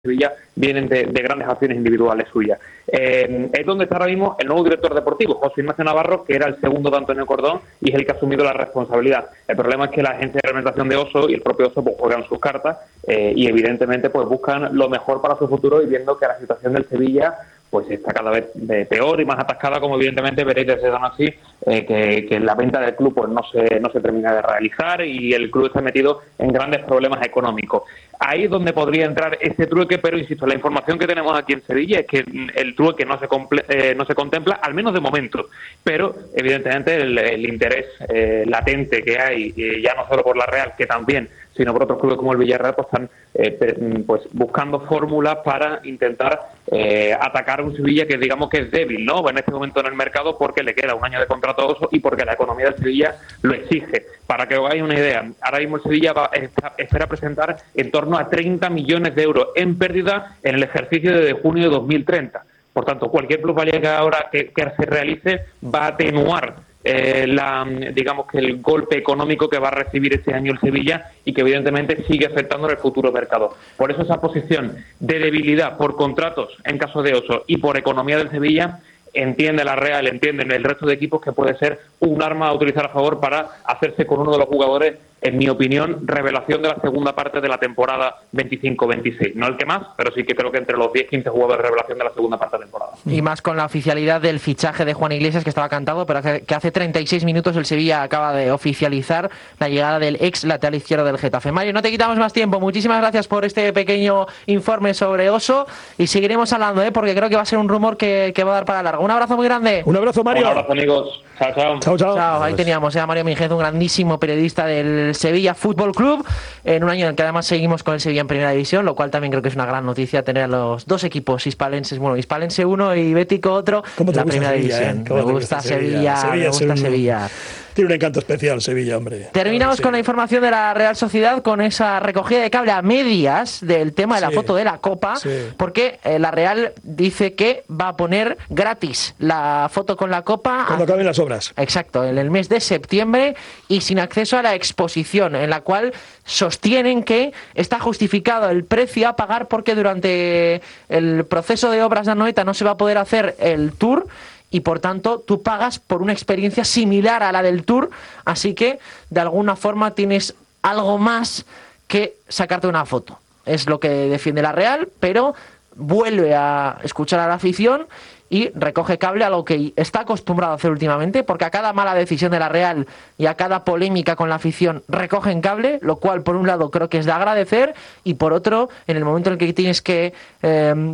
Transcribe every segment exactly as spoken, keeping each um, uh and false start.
Sevilla vienen de, de grandes acciones individuales suyas. Eh, es donde está ahora mismo el nuevo director deportivo, José Ignacio Navarro, que era el segundo de Antonio Cordón y es el que ha asumido la responsabilidad. El problema es que la agencia de reglamentación de Oso y el propio Oso pues, juegan sus cartas eh, y evidentemente pues buscan lo mejor para su futuro y viendo que la situación del Sevilla pues está cada vez peor y más atascada, como evidentemente veréis desde Don así, eh, que, que la venta del club pues no se no se termina de realizar y el club está metido en grandes problemas económicos. Ahí es donde podría entrar ese trueque, pero insisto, la información que tenemos aquí en Sevilla es que el trueque no se comple- eh, no se contempla, al menos de momento, pero evidentemente el, el interés eh, latente que hay, eh, ya no solo por la Real, que también, sino por otros clubes como el Villarreal, pues están eh, pues buscando fórmulas para intentar eh, atacar a un Sevilla que digamos que es débil, ¿no? En este momento en el mercado porque le queda un año de contrato a Oso y porque la economía del Sevilla lo exige. Para que os hagáis una idea, ahora mismo el Sevilla va, está, espera presentar en torno a treinta millones de euros en pérdida en el ejercicio de junio de dos mil treinta. Por tanto, cualquier plusvalía que ahora que, que se realice va a atenuar Eh, la, digamos que el golpe económico que va a recibir este año el Sevilla y que evidentemente sigue afectando en el futuro mercado. Por eso esa posición de debilidad por contratos en caso de Oso y por economía del Sevilla, entiende la Real, entienden el resto de equipos que puede ser un arma a utilizar a favor para hacerse con uno de los jugadores, en mi opinión, revelación de la segunda parte de la temporada veinticinco veintiséis. No el que más, pero sí que creo que entre los diez quince jugadores revelación de la segunda parte de la temporada. Y más con la oficialidad del fichaje de Juan Iglesias, que estaba cantado, pero que hace treinta y seis minutos el Sevilla acaba de oficializar la llegada del ex lateral izquierdo del Getafe. Mario, no te quitamos más tiempo. Muchísimas gracias por este pequeño informe sobre Oso y seguiremos hablando, ¿eh? Porque creo que va a ser un rumor que, que va a dar para largo. Un abrazo muy grande. Un abrazo, Mario. Un abrazo, amigos. Chao, chao. Chao, chao. chao. Ahí teníamos a Mario Minguez, un grandísimo periodista del Sevilla Fútbol Club, en un año en el que además seguimos con el Sevilla en Primera División, lo cual también creo que es una gran noticia tener a los dos equipos hispalenses, bueno, Hispalense uno y Bético otro, en la Primera Sevilla, División. ¿eh? Me gusta Sevilla, Sevilla, me gusta Sevilla. Tiene un encanto especial Sevilla, hombre. Terminamos sí. con la información de la Real Sociedad, con esa recogida de cable a medias del tema de la sí. foto de la Copa, sí. porque eh, la Real dice que va a poner gratis la foto con la Copa cuando a... acaben las obras. Exacto, en el mes de septiembre y sin acceso a la exposición, en la cual sostienen que está justificado el precio a pagar porque durante el proceso de obras de Anoeta no se va a poder hacer el tour y por tanto tú pagas por una experiencia similar a la del tour, así que de alguna forma tienes algo más que sacarte una foto. Es lo que defiende la Real, pero vuelve a escuchar a la afición y recoge cable a lo que está acostumbrado a hacer últimamente, porque a cada mala decisión de la Real y a cada polémica con la afición recogen cable, lo cual por un lado creo que es de agradecer y por otro, en el momento en el que tienes que... Eh,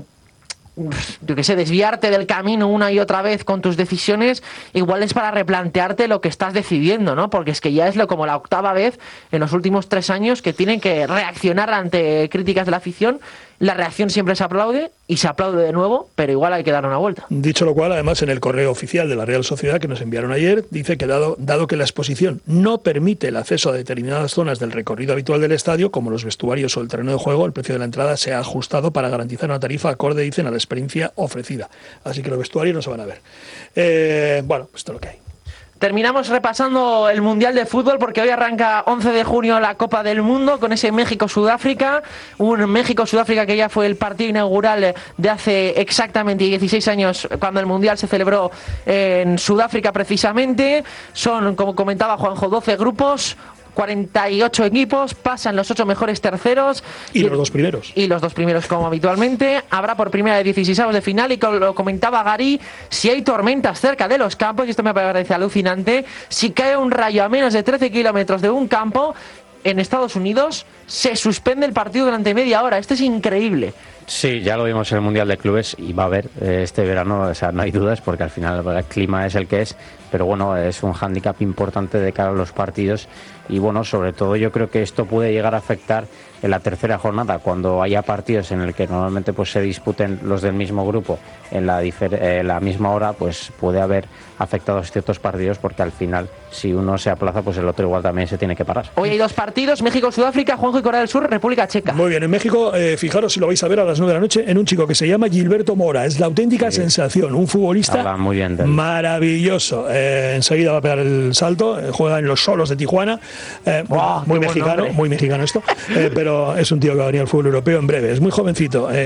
yo que sé, desviarte del camino una y otra vez con tus decisiones, igual es para replantearte lo que estás decidiendo, ¿no? Porque es que ya es lo como la octava vez en los últimos tres años que tienen que reaccionar ante críticas de la afición. La reacción siempre se aplaude y se aplaude de nuevo, pero igual hay que dar una vuelta. Dicho lo cual, además, en el correo oficial de la Real Sociedad que nos enviaron ayer, dice que dado, dado que la exposición no permite el acceso a determinadas zonas del recorrido habitual del estadio, como los vestuarios o el terreno de juego, el precio de la entrada se ha ajustado para garantizar una tarifa acorde, dicen, a la experiencia ofrecida. Así que los vestuarios no se van a ver. Eh, bueno, esto es lo que hay. Terminamos repasando el Mundial de Fútbol porque hoy arranca once de junio la Copa del Mundo con ese México-Sudáfrica, un México-Sudáfrica que ya fue el partido inaugural de hace exactamente dieciséis años cuando el Mundial se celebró en Sudáfrica precisamente. Son, como comentaba Juanjo, doce grupos, cuarenta y ocho equipos, pasan los ocho mejores terceros. Y, y los dos primeros. Y los dos primeros, como habitualmente. Habrá por primera de dieciseisavos de final, y como lo comentaba Gary, si hay tormentas cerca de los campos, y esto me parece alucinante, si cae un rayo a menos de trece kilómetros de un campo, en Estados Unidos se suspende el partido durante media hora. Esto es increíble. Sí, ya lo vimos en el Mundial de Clubes y va a haber eh, este verano, o sea, no hay dudas porque al final el clima es el que es, pero bueno, es un hándicap importante de cara a los partidos y bueno, sobre todo yo creo que esto puede llegar a afectar en la tercera jornada, cuando haya partidos en el que normalmente pues se disputen los del mismo grupo en la, difer- eh, la misma hora, pues puede haber afectados ciertos partidos porque al final si uno se aplaza, pues el otro igual también se tiene que parar. Hoy hay dos partidos, México-Sudáfrica, Juanjo, y Corea del Sur, República Checa. Muy bien, en México, eh, fijaros si lo vais a ver a las nueve de la noche, en un chico que se llama Gilberto Mora. Es la auténtica sí. sensación, un futbolista Habla muy bien de él. Maravilloso. Eh, enseguida va a pegar el salto, eh, juega en los Solos de Tijuana. Eh, wow, muy mexicano, muy mexicano esto, eh, pero es un tío que va a venir al fútbol europeo en breve. Es muy jovencito. Eh,